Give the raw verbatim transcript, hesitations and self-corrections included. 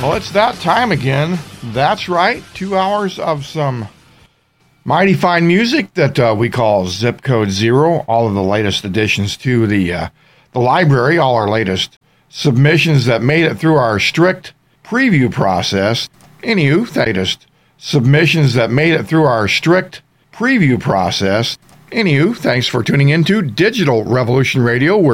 Well, it's that time again. That's right. Two hours of some mighty fine music that uh, we call Zip Code Zero. All of the latest additions to the uh, the library, all our latest submissions that made it through our strict preview process. Anywho, latest submissions that made it through our strict preview process. Anywho, thanks for tuning into Digital Revolution Radio.